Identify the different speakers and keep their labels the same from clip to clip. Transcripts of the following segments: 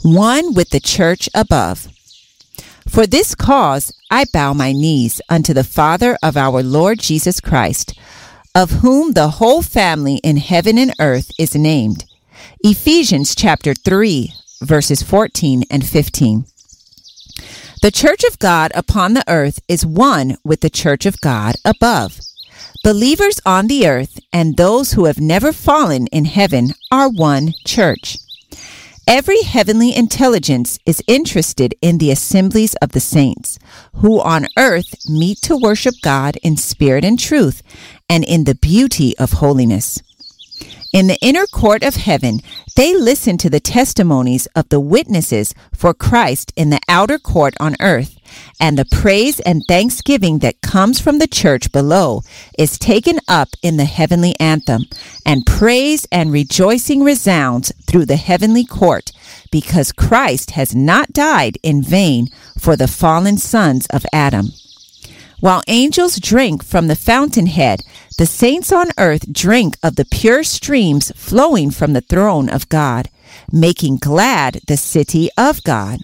Speaker 1: one with the church above. For this cause I bow my knees unto the Father of our Lord Jesus Christ, of whom the whole family in heaven and earth is named. Ephesians chapter 3, verses 14 and 15. The church of God upon the earth is one with the church of God above. Believers on the earth and those who have never fallen in heaven are one church. Every heavenly intelligence is interested in the assemblies of the saints, who on earth meet to worship God in spirit and truth, and in the beauty of holiness. In the inner court of heaven, they listen to the testimonies of the witnesses for Christ in the outer court on earth, and the praise and thanksgiving that comes from the church below is taken up in the heavenly anthem, and praise and rejoicing resounds through the heavenly court, because Christ has not died in vain for the fallen sons of Adam. While angels drink from the fountainhead, the saints on earth drink of the pure streams flowing from the throne of God, making glad the city of God.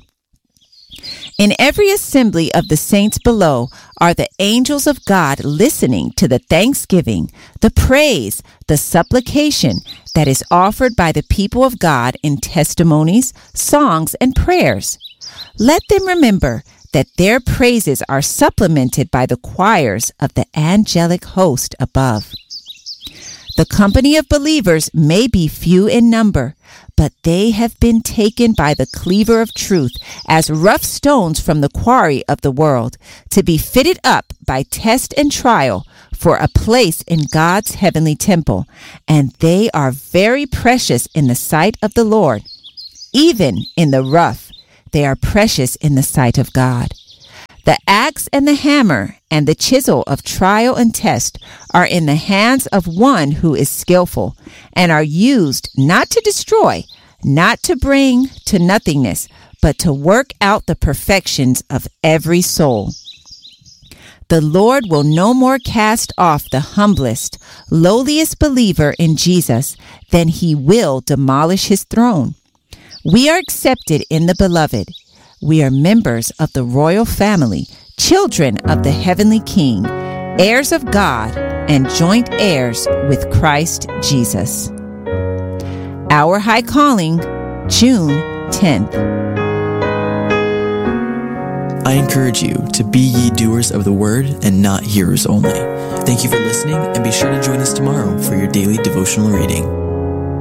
Speaker 1: In every assembly of the saints below are the angels of God listening to the thanksgiving, the praise, the supplication that is offered by the people of God in testimonies, songs, and prayers. Let them remember that their praises are supplemented by the choirs of the angelic host above. The company of believers may be few in number, but they have been taken by the cleaver of truth as rough stones from the quarry of the world, to be fitted up by test and trial for a place in God's heavenly temple, and they are very precious in the sight of the Lord. Even in the rough, they are precious in the sight of God. The axe and the hammer and the chisel of trial and test are in the hands of one who is skillful, and are used not to destroy, not to bring to nothingness, but to work out the perfections of every soul. The Lord will no more cast off the humblest, lowliest believer in Jesus than he will demolish his throne. We are accepted in the beloved. We are members of the royal family, children of the heavenly King, heirs of God, and joint heirs with Christ Jesus. Our High Calling, June 10th.
Speaker 2: I encourage you to be ye doers of the word and not hearers only. Thank you for listening, and be sure to join us tomorrow for your daily devotional reading.